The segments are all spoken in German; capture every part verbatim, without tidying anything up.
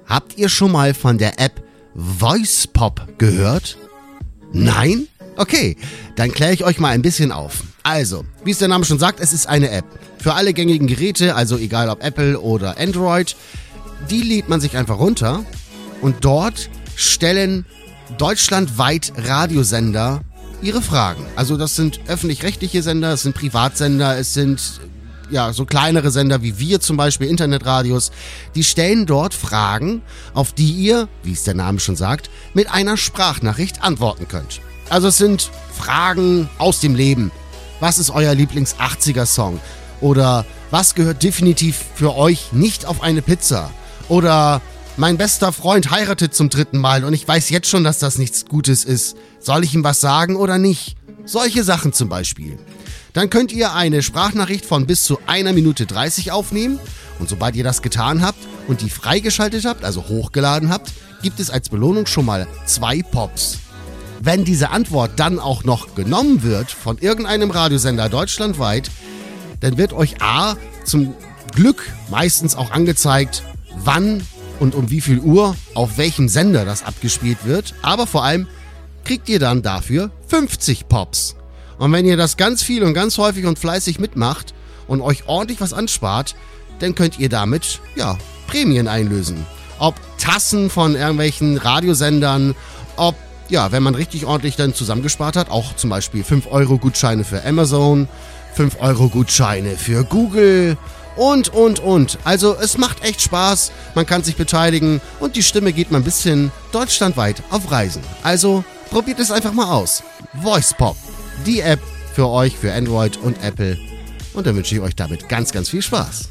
Habt ihr schon mal von der App VoicePop gehört? Nein? Okay, dann kläre ich euch mal ein bisschen auf. Also, wie es der Name schon sagt, es ist eine App. Für alle gängigen Geräte, also egal ob Apple oder Android, die lädt man sich einfach runter und dort stellen deutschlandweit Radiosender ihre Fragen. Also das sind öffentlich-rechtliche Sender, es sind Privatsender, es sind ja so kleinere Sender wie wir zum Beispiel, Internetradios. Die stellen dort Fragen, auf die ihr, wie es der Name schon sagt, mit einer Sprachnachricht antworten könnt. Also es sind Fragen aus dem Leben. Was ist euer Lieblings-achtziger-Song? Oder was gehört definitiv für euch nicht auf eine Pizza? Oder mein bester Freund heiratet zum dritten Mal und ich weiß jetzt schon, dass das nichts Gutes ist. Soll ich ihm was sagen oder nicht? Solche Sachen zum Beispiel. Dann könnt ihr eine Sprachnachricht von bis zu einer Minute dreißig aufnehmen und sobald ihr das getan habt und die freigeschaltet habt, also hochgeladen habt, gibt es als Belohnung schon mal zwei Pops. Wenn diese Antwort dann auch noch genommen wird von irgendeinem Radiosender deutschlandweit, dann wird euch A zum Glück meistens auch angezeigt, wann und um wie viel Uhr auf welchem Sender das abgespielt wird, aber vor allem kriegt ihr dann dafür fünfzig Pops. Und wenn ihr das ganz viel und ganz häufig und fleißig mitmacht und euch ordentlich was anspart, dann könnt ihr damit, ja, Prämien einlösen. Ob Tassen von irgendwelchen Radiosendern, ob, ja, wenn man richtig ordentlich dann zusammengespart hat, auch zum Beispiel fünf Euro Gutscheine für Amazon, fünf Euro Gutscheine für Google und, und, und. Also es macht echt Spaß, man kann sich beteiligen und die Stimme geht mal ein bisschen deutschlandweit auf Reisen. Also probiert es einfach mal aus. VoicePop, die App für euch, für Android und Apple. Und dann wünsche ich euch damit ganz, ganz viel Spaß.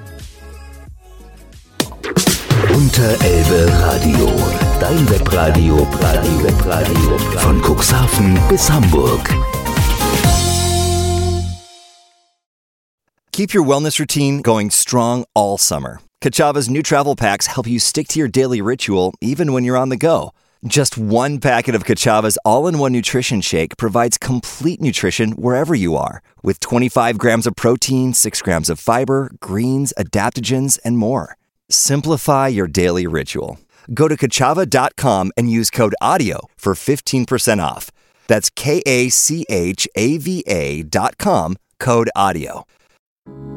Unterelbe Radio, dein Webradio, dein Webradio von Cuxhaven bis Hamburg. Keep your wellness routine going strong all summer. Kachava's new travel packs help you stick to your daily ritual even when you're on the go. Just one packet of Kachava's all-in-one nutrition shake provides complete nutrition wherever you are, with twenty-five grams of protein, six grams of fiber, greens, adaptogens, and more. Simplify your daily ritual. Go to kachava dot com and use code AUDIO for fifteen percent off. That's K A C H A V A dot com, code AUDIO.